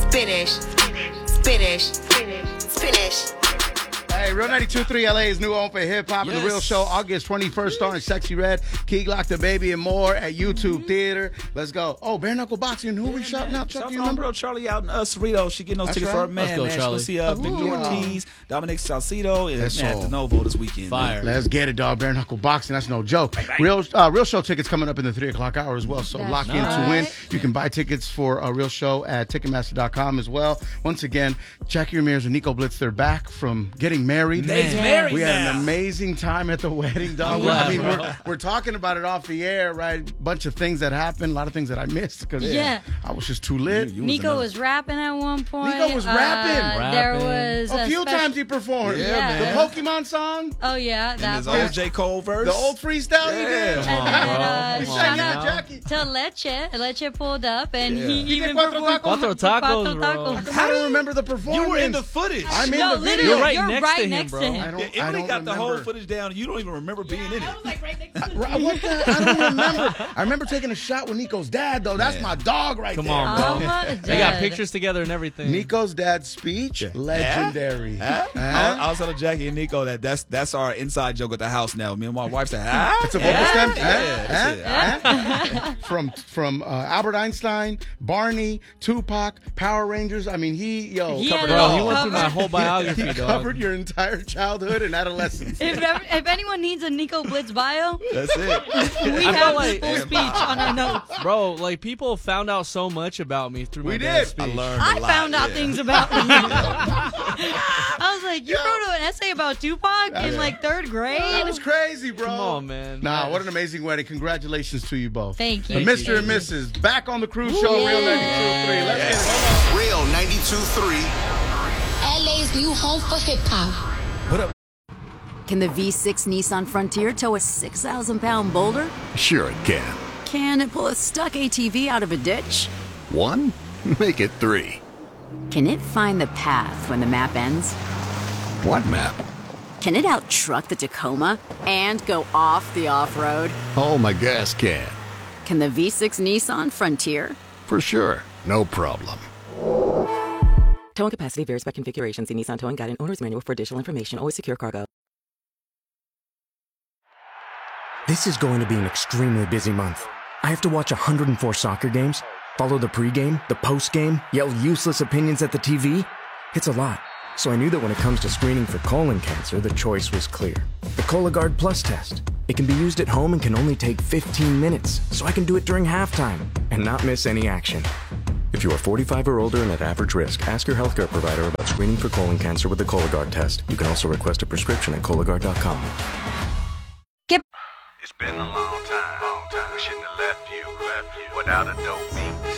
Spanish. Hey, Real 92.3 LA's new home for hip-hop and The Real Show, August 21st, starring Sexy Red, Key Glock, the Baby, and more at YouTube Theater. Let's go. Oh, Bare Knuckle Boxing. Who are we shouting out, Chuck? Shout You out remember? bro Charlie out in Cerrito. She getting those tickets for her man. Let's go, She's Charlie. going to see Victor Ortiz, Dominic Salcido, and at the Novo this weekend. Fire. Let's get it, dog. Bare Knuckle Boxing. That's no joke. Real Show tickets coming up in the 3 o'clock hour as well. So lock in to win. You can buy tickets for a Real Show at Ticketmaster.com as well. Once again, Jackie Ramirez and Nico Blitz, they're back from getting married. We had an amazing time at the wedding, dog. I mean, we're talking about it off the air, right? Bunch of things that happened, a lot of things that I missed because I was just too lit. Nico was rapping at one point. Nico was rapping. There was a few times he performed. Yeah, the Pokemon song. Oh yeah, And that his old J. Cole verse. The old freestyle he did. And He then, sang shout it to Jackie. to Leche pulled up, and he even Cuatro performed Cuatro tacos, bro. tacos. I don't remember the performance. You were in the footage. I'm in No, the literally, video. You're right you're next right to him, next bro. to I him. don't Emily got the whole remember. footage down. You don't even remember being in it. I was like right next to What the? I don't remember. I remember taking a shot with Nico's dad, though. That's my dog right Come there. on, bro. Oh my They got God. pictures together and everything. Nico's dad's speech, legendary. I was telling Jackie and Nico that that's our inside joke at the house now. Me and my wife said, It's a vocal stem. Yeah. From Albert Einstein, Barney, Tupac, Power Rangers. I mean, he had covered it it Bro, all. he went through my whole biography, He dog. covered your entire childhood and adolescence. If anyone needs a Nico Blitz bio, That's it. we I have feel his like- full speech on our notes. Bro, like, people found out so much about me through my We dad's did. speech. learned I a lot, found out yeah. things about you. I was like, you wrote an essay about Tupac in like third grade? That was crazy, bro. Come on, man. Nah, what an amazing wedding. Congratulations to you both. Thank The you. Mr. and Mrs. back on the cruise show, Real 92.3. Let's get it. Real 92.3. LA's new home for hip hop. Can the V6 Nissan Frontier tow a 6,000-pound boulder? Sure it can. Can it pull a stuck ATV out of a ditch? 1? Make it 3. Can it find the path when the map ends? What map? Can it out-truck the Tacoma and go off the off-road? Oh, my gas can. Can the V6 Nissan Frontier? For sure. No problem. Towing capacity varies by configuration. See Nissan Towing Guide and Owner's Manual for additional information. Always secure cargo. This is going to be an extremely busy month. I have to watch 104 soccer games, follow the pregame, the postgame, yell useless opinions at the TV. It's a lot. So I knew that when it comes to screening for colon cancer, the choice was clear. The Cologuard Plus test. It can be used at home and can only take 15 minutes, so I can do it during halftime and not miss any action. If you are 45 or older and at average risk, ask your healthcare provider about screening for colon cancer with the Cologuard test. You can also request a prescription at Cologuard.com. It's been a long time. I shouldn't have left you without a dope beat.